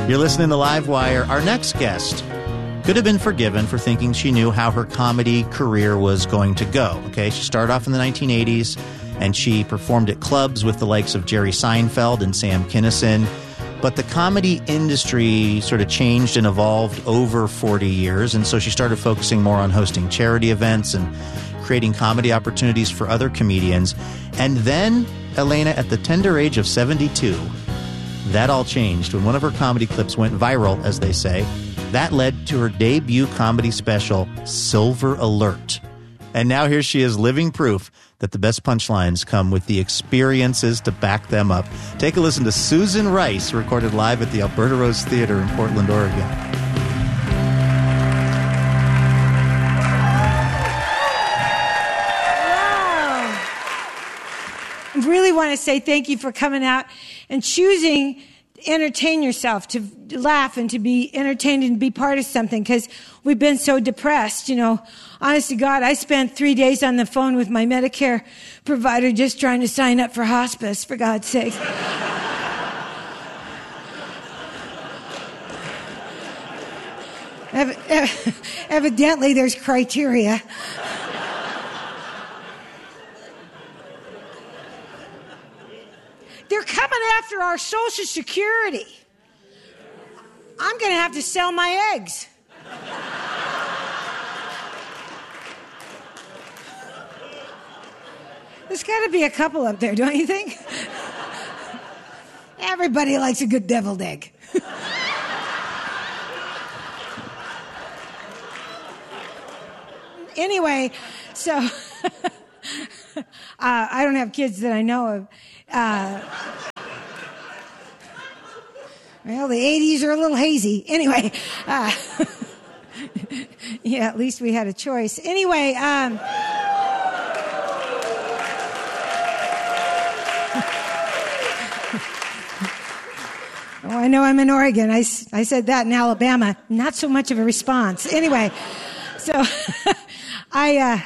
You're listening to Live Wire. Our next guest could have been forgiven for thinking she knew how her comedy career was going to go. Okay, she started off in the 1980s, and she performed at clubs with the likes of Jerry Seinfeld and Sam Kinison. But the comedy industry sort of changed and evolved over 40 years, and so she started focusing more on hosting charity events and creating comedy opportunities for other comedians. And then, Elena, at the tender age of 72, that all changed when one of her comedy clips went viral, as they say. That led to her debut comedy special, Silver Alert. And now here she is, living proof that the best punchlines come with the experiences to back them up. Take a listen to Susan Rice, recorded live at the Alberta Rose Theater in Portland, Oregon. I really want to say thank you for coming out and choosing to entertain yourself, to laugh and to be entertained and be part of something, because we've been so depressed. You know, honest to God, I spent 3 days on the phone with my Medicare provider just trying to sign up for hospice, for God's sake. Evidently, there's criteria. They're coming after our Social Security. I'm going to have to sell my eggs. There's got to be a couple up there, don't you think? Everybody likes a good deviled egg. Anyway, so I don't have kids that I know of. Well, the 80s are a little hazy. Anyway, yeah, at least we had a choice. Anyway, oh, I know I'm in Oregon. I said that in Alabama. Not so much of a response. Anyway, so I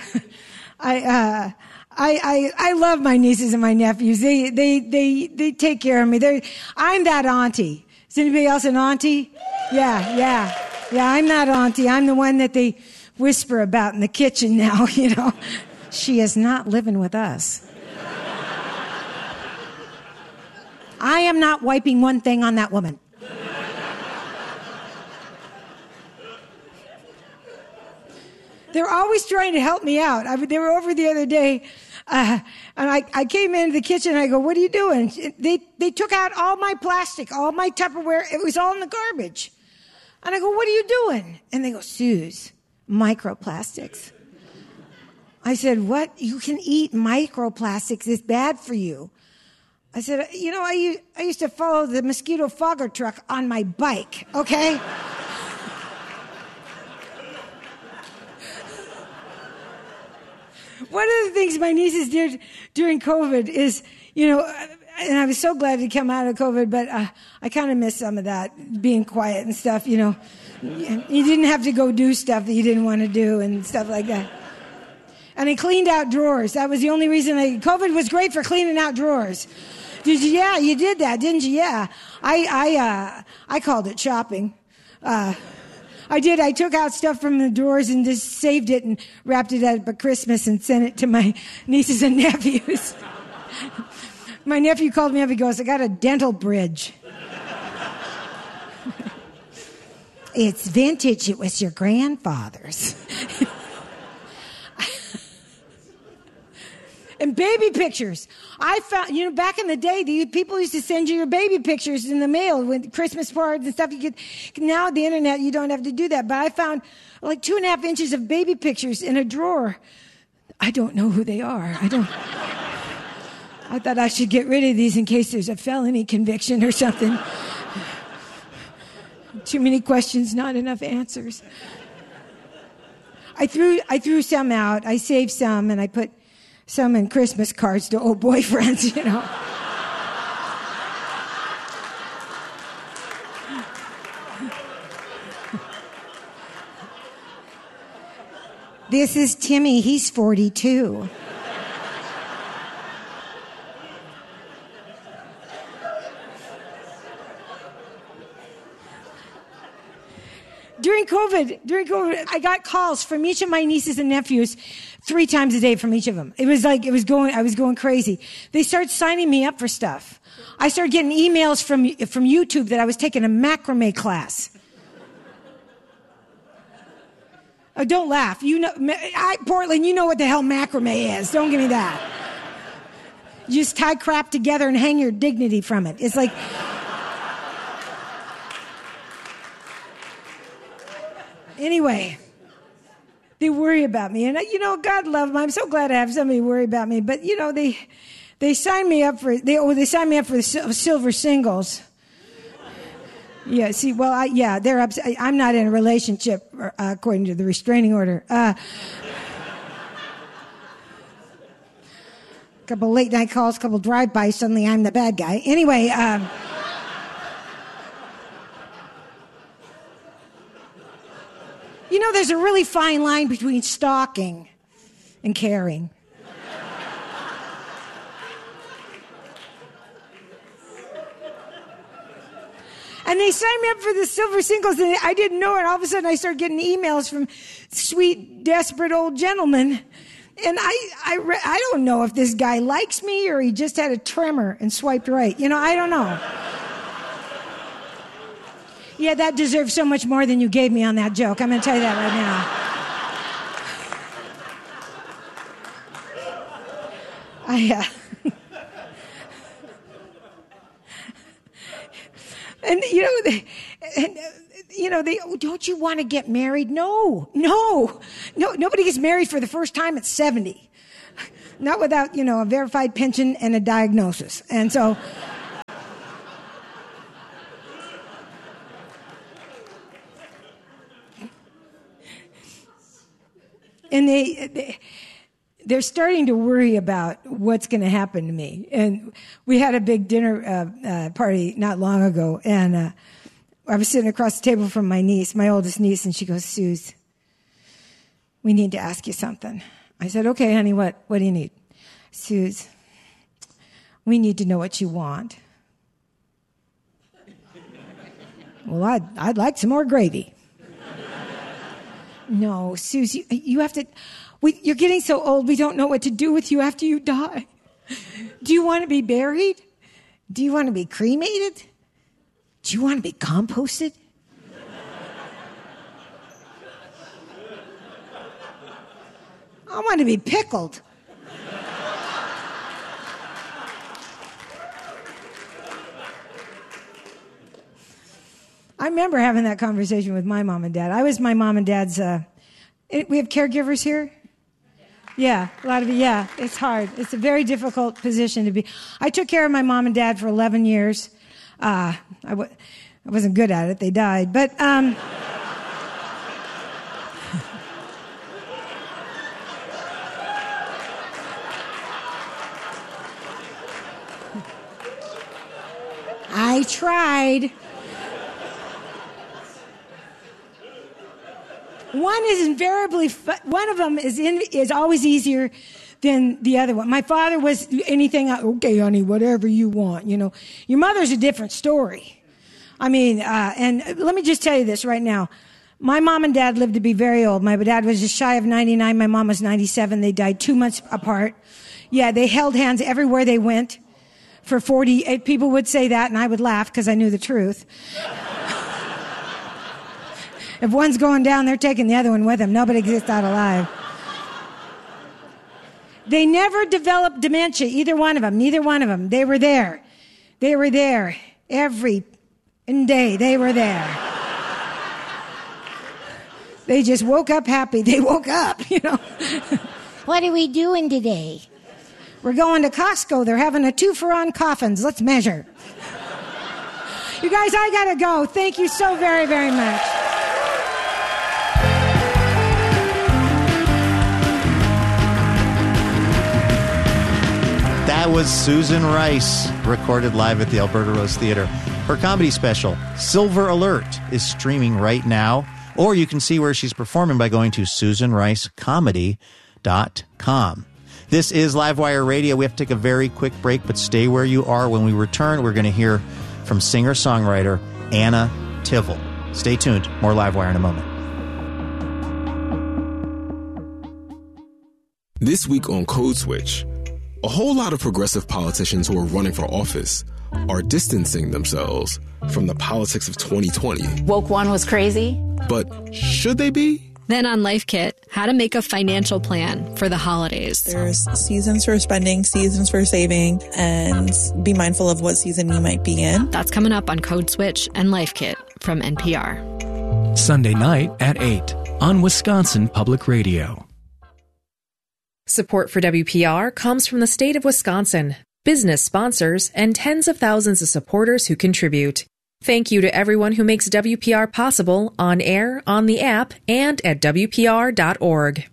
love my nieces and my nephews. They take care of me. I'm that auntie. Is anybody else an auntie? Yeah, I'm that auntie. I'm the one that they whisper about in the kitchen now, you know. She is not living with us. I am not wiping one thing on that woman. They're always trying to help me out. They were over the other day, and I came into the kitchen, and I go, what are you doing? They took out all my plastic, all my Tupperware. It was all in the garbage. And I go, what are you doing? And they go, Suze, microplastics. I said, what? You can eat microplastics. It's bad for you. I said, you know, I used to follow the mosquito fogger truck on my bike, okay? One of the things my nieces did during COVID is, you know, and I was so glad to come out of COVID, but I kind of miss some of that, being quiet and stuff, you know. You didn't have to go do stuff that you didn't want to do and stuff like that. And I cleaned out drawers. That was the only reason COVID was great for cleaning out drawers. Did you? Yeah, you did that, didn't you? Yeah. I called it shopping. I did. I took out stuff from the drawers and just saved it and wrapped it up at Christmas and sent it to my nieces and nephews. My nephew called me up. He goes, I got a dental bridge. It's vintage. It was your grandfather's. And baby pictures. I found, you know, back in the day, people used to send you your baby pictures in the mail with Christmas cards and stuff. Now the internet, you don't have to do that. But I found like 2.5 inches of baby pictures in a drawer. I don't know who they are. I thought I should get rid of these in case there's a felony conviction or something. Too many questions, not enough answers. I threw some out. I saved some, and I put some in Christmas cards to old boyfriends, you know. This is Timmy. He's 42. during COVID, I got calls from each of my nieces and nephews 3 times a day from each of them. I was going crazy. They started signing me up for stuff. I started getting emails from YouTube that I was taking a macrame class. Oh, don't laugh. Portland, you know what the hell macrame is. Don't give me that. You just tie crap together and hang your dignity from it. It's like... Anyway, they worry about me. And, God love them. I'm so glad to have somebody worry about me. But, they signed me up for the silver singles. Yeah, see, well, they're upset. I'm not in a relationship, according to the restraining order. Couple late night calls, couple drive-bys, suddenly I'm the bad guy. Anyway, there's a really fine line between stalking and caring. And they signed me up for the silver singles, and I didn't know it. All of a sudden, I started getting emails from sweet, desperate old gentlemen. And I don't know if this guy likes me or he just had a tremor and swiped right. I don't know. Yeah, that deserves so much more than you gave me on that joke. I'm going to tell you that right now. They don't you want to get married? No, nobody gets married for the first time at 70. Not without, a verified pension and a diagnosis. And so... And they're starting to worry about what's going to happen to me. And we had a big dinner party not long ago, and I was sitting across the table from my niece, my oldest niece, and she goes, "Suze, we need to ask you something." I said, "Okay, honey, what do you need?" "Suze, we need to know what you want." "Well, I'd like some more gravy." "No, Suze, you have to... You're getting so old, we don't know what to do with you after you die. Do you want to be buried? Do you want to be cremated? Do you want to be composted?" "I want to be pickled." I remember having that conversation with my mom and dad. I was my mom and dad's... we have caregivers here? Yeah, a lot of it. Yeah, it's hard. It's a very difficult position to be. I took care of my mom and dad for 11 years. I wasn't good at it. They died. But... I tried. One of them is always easier than the other one. My father was anything, "Okay, honey, whatever you want, Your mother's a different story. I mean, and let me just tell you this right now. My mom and dad lived to be very old. My dad was just shy of 99. My mom was 97. They died 2 months apart. Yeah, they held hands everywhere they went for 40. People would say that, and I would laugh because I knew the truth. If one's going down, they're taking the other one with them. Nobody gets out alive. They never developed dementia, either one of them. Neither one of them. They were there. They were there every day. They were there. They just woke up happy. They woke up, What are we doing today? We're going to Costco. They're having a 2-for on coffins. Let's measure. You guys, I gotta go. Thank you so very, very much. That was Susan Rice, recorded live at the Alberta Rose Theatre. Her comedy special, Silver Alert, is streaming right now, or you can see where she's performing by going to SusanRiceComedy.com. This is Livewire Radio. We have to take a very quick break, but stay where you are. When we return, we're going to hear from singer-songwriter Anna Tivel. Stay tuned. More Livewire in a moment. This week on Code Switch, a whole lot of progressive politicians who are running for office are distancing themselves from the politics of 2020. Woke one was crazy. But should they be? Then on Life Kit, how to make a financial plan for the holidays. There's seasons for spending, seasons for saving, and be mindful of what season you might be in. That's coming up on Code Switch and Life Kit from NPR. Sunday night at 8 on Wisconsin Public Radio. Support for WPR comes from the state of Wisconsin, business sponsors, and tens of thousands of supporters who contribute. Thank you to everyone who makes WPR possible on air, on the app, and at WPR.org.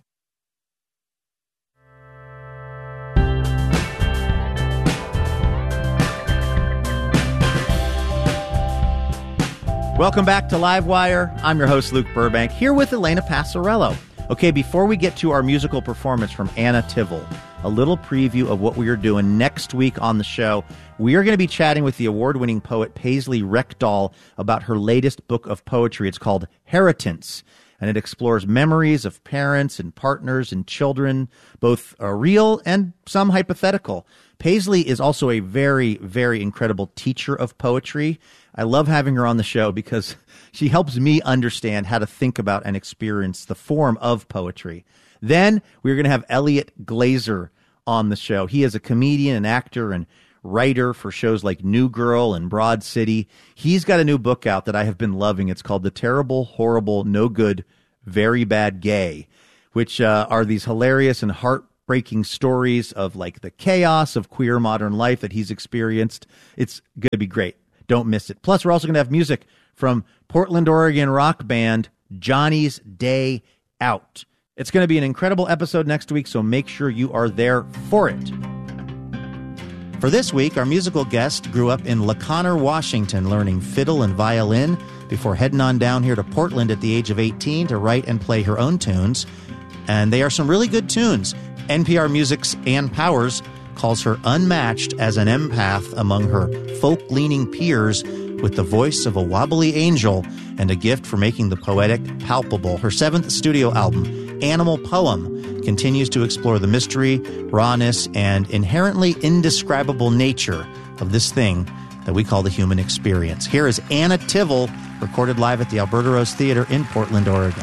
Welcome back to Livewire. I'm your host, Luke Burbank, here with Elena Passarello. Okay, before we get to our musical performance from Anna Tivel, a little preview of what we are doing next week on the show. We are going to be chatting with the award-winning poet Paisley Rekdal about her latest book of poetry. It's called Heritance, and it explores memories of parents and partners and children, both real and some hypothetical. Paisley is also a very, very incredible teacher of poetry. I love having her on the show because she helps me understand how to think about and experience the form of poetry. Then we're going to have Elliot Glazer on the show. He is a comedian and actor and writer for shows like New Girl and Broad City. He's got a new book out that I have been loving. It's called The Terrible, Horrible, No Good, Very Bad Gay, which are these hilarious and heartbreaking stories of like the chaos of queer modern life that he's experienced. It's going to be great. Don't miss it. Plus, we're also going to have music from Portland, Oregon rock band Johnny's Day Out. It's going to be an incredible episode next week, so make sure you are there for it. For this week, our musical guest grew up in La Conner, Washington, learning fiddle and violin before heading on down here to Portland at the age of 18 to write and play her own tunes. And they are some really good tunes. NPR Music's Ann Powers calls her unmatched as an empath among her folk-leaning peers, with the voice of a wobbly angel and a gift for making the poetic palpable. Her 7th studio album, Animal Poem, continues to explore the mystery, rawness, and inherently indescribable nature of this thing that we call the human experience. Here is Anna Tivel, recorded live at the Alberta Rose Theater in Portland, Oregon.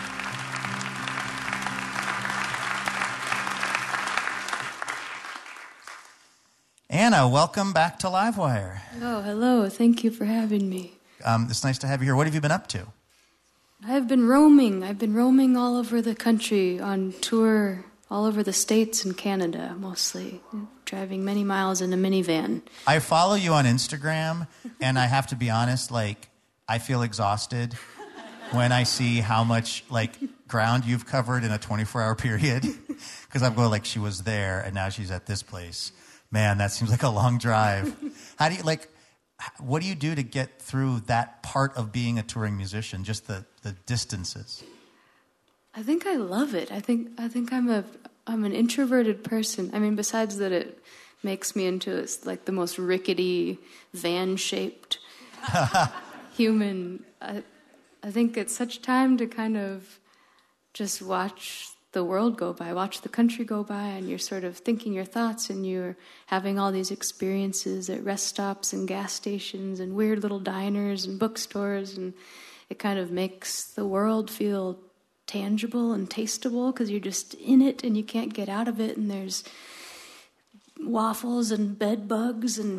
Anna, welcome back to Livewire. Oh, hello. Thank you for having me. It's nice to have you here. What have you been up to? I've been roaming all over the country on tour, all over the States and Canada, mostly, driving many miles in a minivan. I follow you on Instagram, and I have to be honest, I feel exhausted when I see how much, ground you've covered in a 24-hour period. Because I'm going, she was there, and now she's at this place. Man, that seems like a long drive. How do you, what do you do to get through that part of being a touring musician, just the distances? I think I love it. I think I'm an introverted person. I mean, besides that it makes me into the most rickety, van-shaped human. I think it's such time to kind of just watch the world go by, watch the country go by, and you're sort of thinking your thoughts, and you're having all these experiences at rest stops and gas stations and weird little diners and bookstores, and it kind of makes the world feel tangible and tasteable because you're just in it and you can't get out of it, and there's waffles and bed bugs and...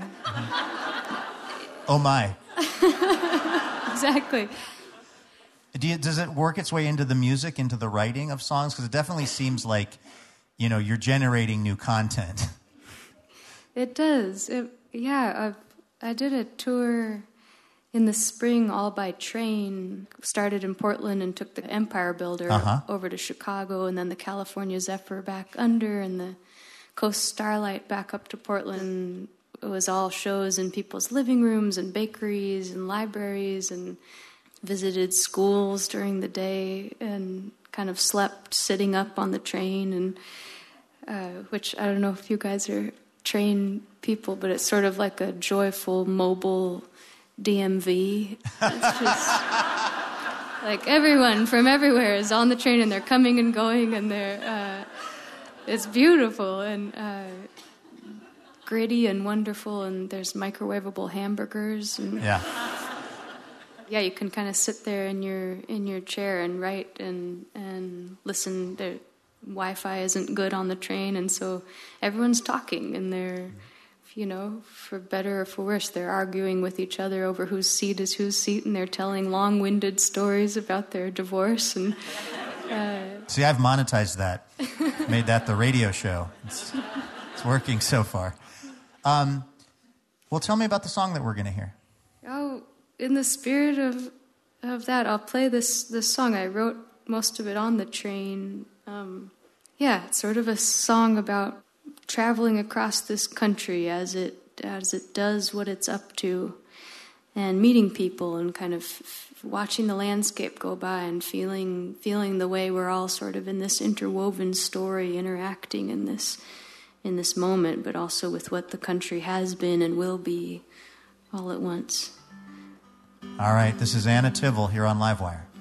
Oh my. Exactly. Does it work its way into the music, into the writing of songs? Because it definitely seems like, you're generating new content. It does. I did a tour in the spring all by train. Started in Portland and took the Empire Builder over to Chicago, and then the California Zephyr back under, and the Coast Starlight back up to Portland. It was all shows in people's living rooms and bakeries and libraries, and visited schools during the day and kind of slept sitting up on the train, and which I don't know if you guys are train people, but it's sort of like a joyful mobile DMV. It's just Like everyone from everywhere is on the train, and they're coming and going, and it's beautiful and gritty and wonderful, and there's microwavable hamburgers. And yeah, you can kind of sit there in your chair and write and listen. The Wi-Fi isn't good on the train, and so everyone's talking, and they're, for better or for worse, they're arguing with each other over whose seat is whose seat, and they're telling long-winded stories about their divorce. And see, I've monetized that, made that the radio show. It's working so far. Well, tell me about the song that we're going to hear. Oh, in the spirit of that, I'll play this song. I wrote most of it on the train. It's sort of a song about traveling across this country as it does what it's up to, and meeting people and kind of watching the landscape go by and feeling the way we're all sort of in this interwoven story, interacting in this moment, but also with what the country has been and will be all at once. All right, this is Anna Tivel here on Livewire.